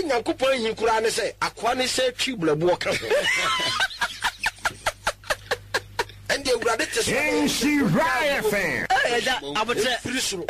Nyankopɔn hin kura ne say akwa ne say twiblebu ka ho and the Radit is Riot fan. I would say